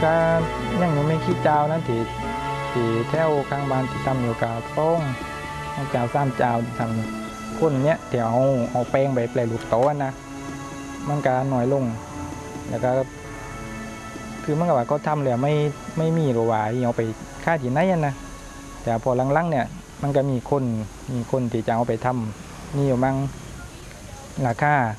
ก็ยังไม่คิดเจ้านั่นที่แถวข้างบ้านที่ทำอยู่กับต้องเจ้าซ้ำเจ้าทำคนเนี้ยเดี๋ยวเอาแป้งไปแปรรูปโต๊ะนะมันก็น้อยลงแล้วก็คือมันก็ว่าก็ทำเลยไม่มีหรือว่าเอาไปค่าที่ไหนนะแต่พอหลังๆเนี่ยมันก็มีคนที่จะเอาไปทำนี่อยู่มั่งราคา